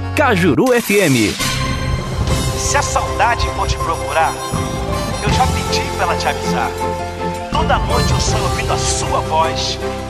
Cajuru FM. Se a saudade for te procurar, eu já pedi pra ela te avisar. Toda noite eu sonho ouvindo a sua voz.